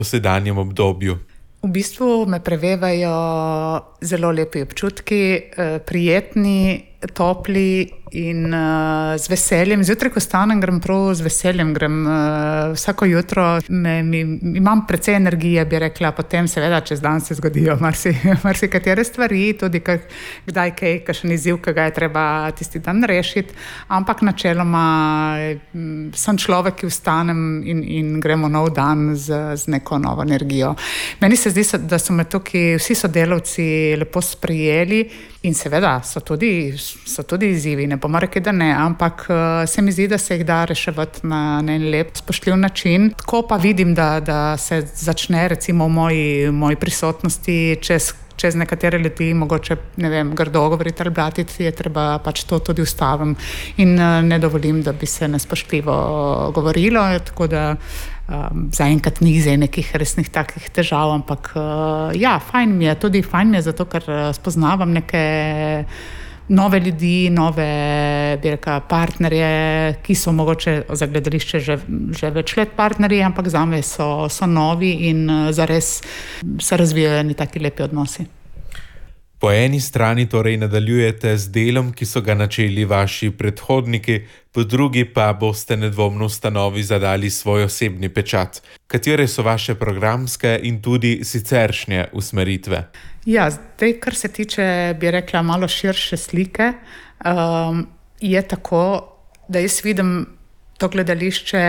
v sedanjem obdobju? V bistvu me prevevajo zelo lepi občutki, prijetni, topli in z veseljem. Zjutraj, ko stanem, grem prav z veseljem. Vsako jutro imam precej energije, bi rekla, potem seveda čez dan se zgodijo marsikatere stvari, tudi kdaj kakšen izziv, ki ga je treba tisti dan rešiti, ampak načeloma sem človek, ki vstanem in gremo nov dan z neko novo energijo. Meni se zdi, da so me tukaj vsi sodelavci lepo sprejeli in seveda so tudi izzivi, ne bom rekel, da ne, ampak se mi zdi, da se jih da reševati na en lep, spoštljiv način. Tako pa vidim, da se začne recimo v moji prisotnosti čez nekatere ljudi, mogoče, ne vem, grdo govoriti ali blatiti, je treba pač to tudi ustavim in ne dovolim, da bi se nespoštljivo govorilo, tako da zaenkrat ni zdaj nekih resnih takih težav, ampak ja, fajn mi je zato, ker spoznavam neke nove ljudi, nove, bi rekla, partnerje, ki so mogoče za gledališče že več let partnerji, ampak zame so novi in zares se razvijajo neki taki lepi odnosi. Po eni strani torej nadaljujete z delom, ki so ga načeli vaši predhodniki, po drugi pa boste nedvomno ustanovi zadali svoj osebni pečat. Katere so vaše programske in tudi siceršnje usmeritve? Ja, zdaj, kar se tiče, bi rekla, malo širše slike, je tako, da jaz vidim to gledališče,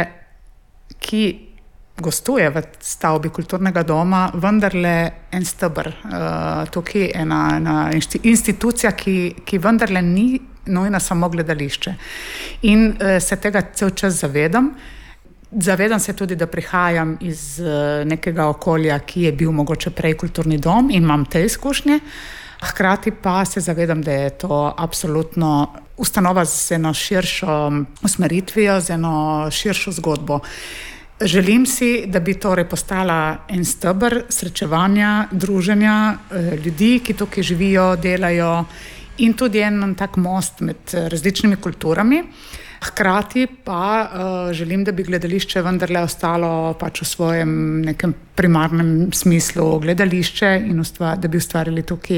ki gostuje v stavbi kulturnega doma, vendarle en steber. Tukaj ena institucija, ki vendarle ni nujno samo gledališče. In se tega cel čas zavedam. Zavedam se tudi, da prihajam iz nekega okolja, ki je bil mogoče prej kulturni dom in imam te izkušnje. Hkrati pa se zavedam, da je to absolutno ustanova z eno širšo usmeritvijo, z eno širšo zgodbo. Želim si, da bi torej postala en steber srečevanja, druženja ljudi, ki tukaj živijo, delajo in tudi en tak most med različnimi kulturami. Hkrati pa želim, da bi gledališče vendarle ostalo pač v svojem nekem primarnem smislu gledališče in da bi ustvarili tukaj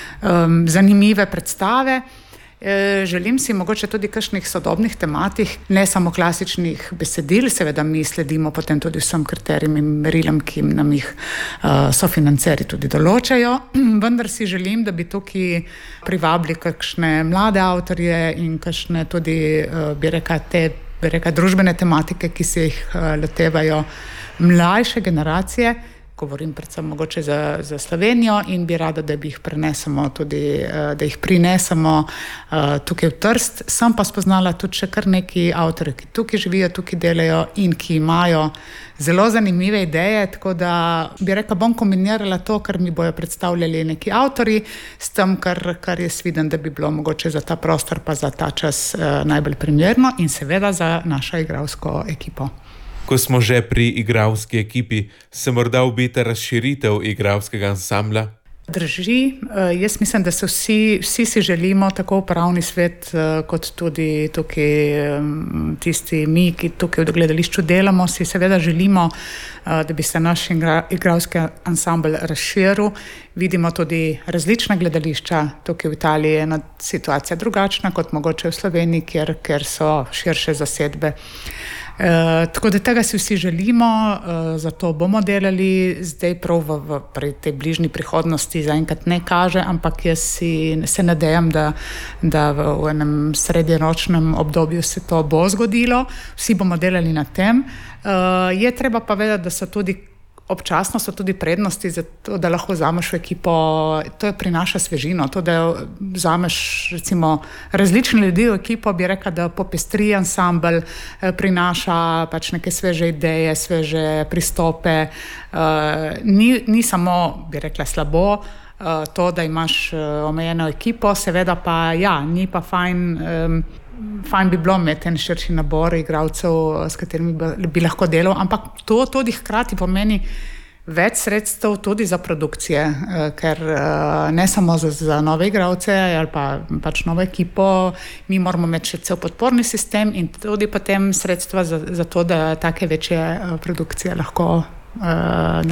zanimive predstave. Želim si mogoče tudi kakšnih sodobnih tematik, ne samo klasičnih besedil, seveda mi sledimo potem tudi vsem kriterijem in merilom, ki nam jih sofinanceri tudi določajo, vendar si želim, da bi tukaj privabili kakšne mlade avtorje in kakšne tudi, bi rekla, družbene tematike, ki se jih lotevajo mlajše generacije. Govorim predvsem mogoče za Slovenijo in bi rada, da jih prenesemo tudi, da jih prinesemo tukaj v Trst. Sem pa spoznala tudi še kar neki avtorji, ki tukaj živijo, tukaj delajo in ki imajo zelo zanimive ideje, tako da bi rekla, bom kombinirala to, kar mi bojo predstavljali neki avtorji, s tem, kar jaz vidim, da bi bilo mogoče za ta prostor pa za ta čas najbolj primerno in seveda za našo igralsko ekipo. Ko smo že pri igralski ekipi, se morda obeta razširitev igralskega ansambla? Drži, jaz mislim, da se vsi si želimo, tako upravni svet, kot tudi tukaj tisti mi, ki tukaj v gledališču delamo, si seveda želimo, da bi se naš igralski ansambl razširil. Vidimo tudi različna gledališča, tukaj v Italiji je situacija drugačna kot mogoče v Sloveniji, kjer so širše zasedbe. Tako da tega si vsi želimo, zato bomo delali, zdaj prav v tej bližnji prihodnosti zaenkrat ne kaže, ampak jaz se nadejam, da v enem srednjeročnem obdobju se to bo zgodilo, vsi bomo delali na tem. Je treba pa vedeti, da so tudi občasno so tudi prednosti za to, da lahko vzameš v ekipo, to je prinaša svežino, to, da vzameš recimo različne ljudi v ekipo, bi rekla, da popestri ansambl, prinaša pač neke sveže ideje, sveže pristope, ni samo, bi rekla, slabo to, da imaš omejeno ekipo, seveda pa ja, ni pa fajn bi bilo imeti en širši nabor igralcev, s katerimi bi lahko delal, ampak to tudi hkrati pomeni več sredstev tudi za produkcije, ker ne samo za nove igralce ali pa pač novo ekipo, mi moramo imeti še cel podporni sistem in tudi potem sredstva za to, da take večje produkcije lahko